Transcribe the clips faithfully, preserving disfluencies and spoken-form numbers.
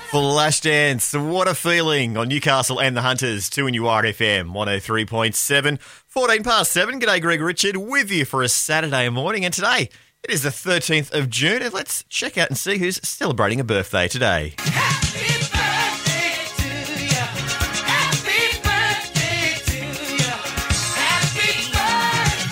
Flashdance, what a feeling on Newcastle and the Hunters, two in U R F M, one oh three point seven, fourteen past seven. G'day, Greg Richard, with you for a Saturday morning. And today, it is the thirteenth of June, and let's check out and see who's celebrating a birthday today. Happy birthday to you. Happy birthday to you. Happy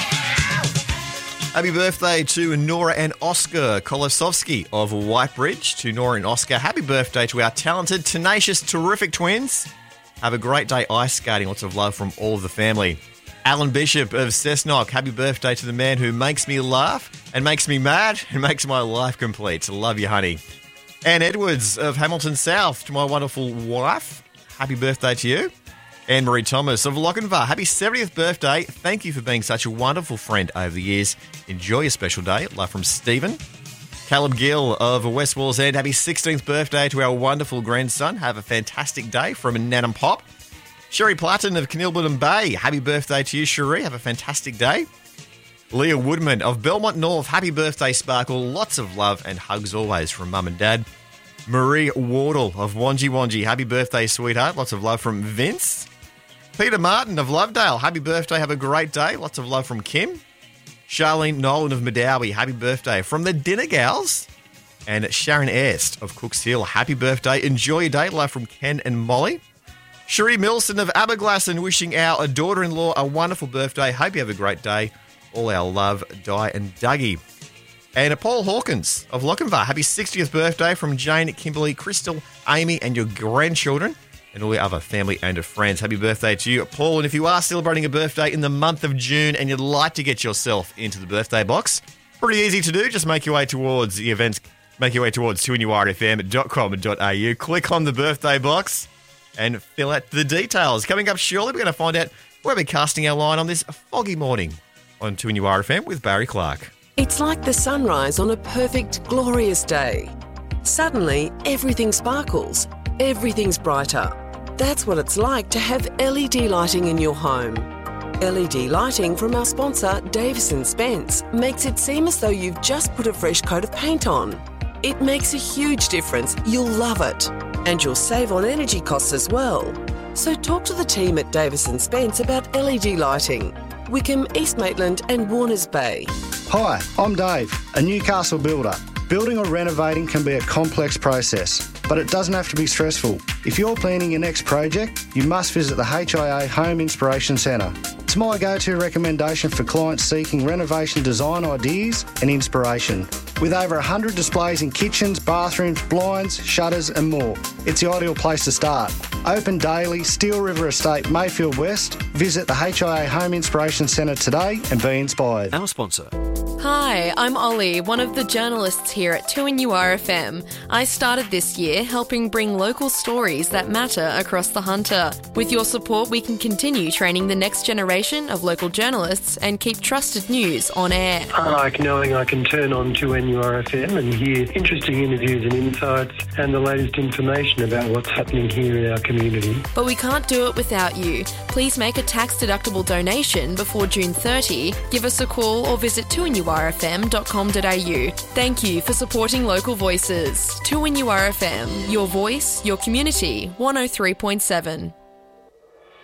birthday. Happy birthday to Nora and Oscar Kolosowski of Whitebridge. To Nora and Oscar, happy birthday to our talented, tenacious, terrific twins. Have a great day ice skating. Lots of love from all of the family. Alan Bishop of Cessnock, happy birthday to the man who makes me laugh and makes me mad and makes my life complete. Love you, honey. Anne Edwards of Hamilton South, to my wonderful wife, happy birthday to you. Anne-Marie Thomas of Lochinvar, happy seventieth birthday. Thank you for being such a wonderful friend over the years. Enjoy your special day. Love from Stephen. Caleb Gill of West Walls End, happy sixteenth birthday to our wonderful grandson. Have a fantastic day from Nan and Pop. Sherry Platten of Kenilworth Bay, happy birthday to you, Sherry. Have a fantastic day. Leah Woodman of Belmont North, happy birthday, Sparkle. Lots of love and hugs always from Mum and Dad. Marie Wardle of Wanji Wanji, happy birthday, sweetheart. Lots of love from Vince. Peter Martin of Lovedale, happy birthday. Have a great day. Lots of love from Kim. Charlene Nolan of Medowie, happy birthday from the Dinner Gals. And Sharon Est of Cooks Hill, happy birthday. Enjoy your day. Love from Ken and Molly. Cherie Milson of Aberglasslyn wishing our daughter-in-law a wonderful birthday. Hope you have a great day. All our love, Di and Dougie. And Paul Hawkins of Lochinvar, happy sixtieth birthday from Jane, Kimberly, Crystal, Amy and your grandchildren and all your other family and friends. Happy birthday to you, Paul. And if you are celebrating a birthday in the month of June and you'd like to get yourself into the birthday box, pretty easy to do. Just make your way towards the event. Make your way towards two N U R F M dot com dot a u. Click on the birthday box and fill out the details. Coming up shortly, we're going to find out where we're casting our line on this foggy morning on two N U R F M with Barry Clark. It's like the sunrise on a perfect, glorious day. Suddenly, everything sparkles. Everything's brighter. That's what it's like to have L E D lighting in your home. L E D lighting from our sponsor, Davis and Spence, makes it seem as though you've just put a fresh coat of paint on. It makes a huge difference. You'll love it. And you'll save on energy costs as well. So talk to the team at Davis and Spence about L E D lighting. Wickham, East Maitland and Warners Bay. Hi, I'm Dave, a Newcastle builder. Building or renovating can be a complex process, but it doesn't have to be stressful. If you're planning your next project, you must visit the H I A Home Inspiration Centre. It's my go-to recommendation for clients seeking renovation design ideas and inspiration. With over one hundred displays in kitchens, bathrooms, blinds, shutters and more, it's the ideal place to start. Open daily, Steel River Estate, Mayfield West. Visit the H I A Home Inspiration Centre today and be inspired. Our sponsor. Hi, I'm Ollie, one of the journalists here at two N U R F M. I started this year helping bring local stories that matter across the Hunter. With your support, we can continue training the next generation of local journalists and keep trusted news on air. I like knowing I can turn on two N U R F M and hear interesting interviews and insights and the latest information about what's happening here in our community. But we can't do it without you. Please make a tax-deductible donation before June thirtieth. Give us a call or visit two N U R F M dot com dot a u. Thank you for supporting local voices. two N U R F M, your voice, your community, one oh three point seven.